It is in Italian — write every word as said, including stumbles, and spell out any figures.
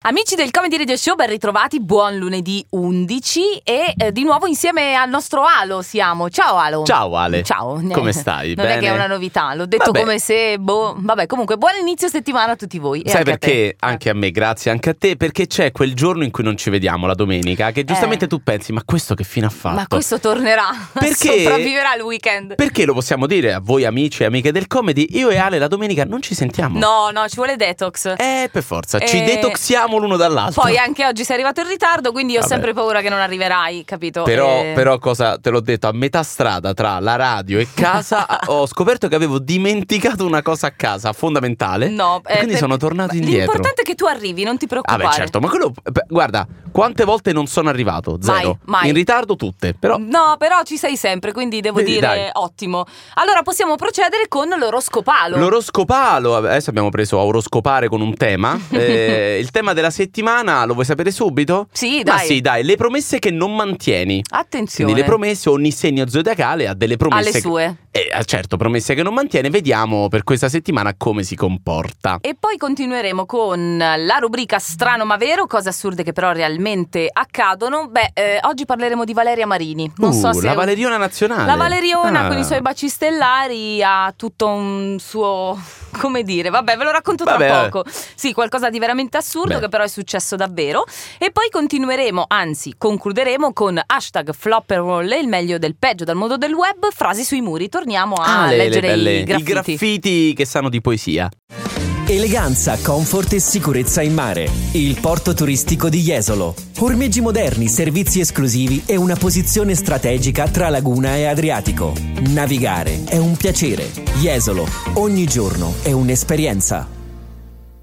Amici del Comedy Radio Show, ben ritrovati, buon lunedì undici e eh, di nuovo insieme al nostro Alo siamo. Ciao Alo. Ciao Ale. Ciao. Come stai? Non Bene? è che è una novità, l'ho detto Vabbè. come se, boh, vabbè, comunque buon inizio settimana a tutti voi. E Sai anche a perché? te. Anche a me, grazie, anche a te, perché c'è quel giorno in cui non ci vediamo, la domenica, che giustamente Eh. tu pensi, ma questo che fine ha fatto? Ma questo tornerà, Perché? sopravviverà il weekend. Perché lo possiamo dire a voi amici e amiche del comedy, io e Ale la domenica non ci sentiamo. No, no, ci vuole detox. Eh, per forza, ci Eh, detoxiamo l'uno dall'altro. Poi anche oggi sei arrivato in ritardo, quindi ho Vabbè. sempre paura che non arriverai, capito? Però, Eh, però cosa te l'ho detto, a metà strada tra la radio e casa ho scoperto che avevo dimenticato una cosa a casa fondamentale. No, e eh, quindi per- sono tornato indietro. L'importante è che tu arrivi, non ti preoccupare. Ah beh, certo, ma quello, beh, guarda, quante volte non sono arrivato? Zero. Mai, mai. In ritardo tutte, però No, però ci sei sempre, quindi devo Vedi, dire dai. ottimo. Allora possiamo procedere con l'oroscopalo. l'oroscopalo, adesso abbiamo preso a oroscopare con un tema. Eh, il tema della settimana lo vuoi sapere subito? Sì, Ma dai. sì, dai, le promesse che non mantieni. Attenzione. Quindi le promesse, ogni segno zodiacale ha delle promesse. Alle sue. Eh, certo, promesse che non mantiene, vediamo per questa settimana come si comporta. E poi continueremo con la rubrica Strano ma vero, cose assurde che però realmente accadono. Beh, eh, oggi parleremo di Valeria Marini. Non Uh, so se la Valeriona nazionale. La Valeriona Ah. con i suoi baci stellari ha tutto un suo, come dire, vabbè, ve lo racconto tra Vabbè, vabbè. poco. Sì, qualcosa di veramente assurdo Beh. che però è successo davvero. E poi continueremo, anzi concluderemo con hashtag flop and roll, il meglio del peggio dal mondo del web, frasi sui muri. Torniamo a Ah, le- le leggere belle- i graffiti. i graffiti che sanno di poesia. Eleganza, comfort e sicurezza in mare. Il porto turistico di Jesolo. Ormeggi moderni, servizi esclusivi e una posizione strategica tra laguna e Adriatico. Navigare è un piacere. Jesolo, ogni giorno è un'esperienza.